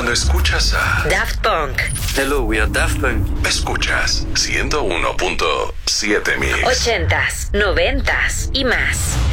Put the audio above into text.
Cuando escuchas a Daft Punk. Hello, we are Daft Punk. Escuchas 101.7 Mix. 80s, 90s y más.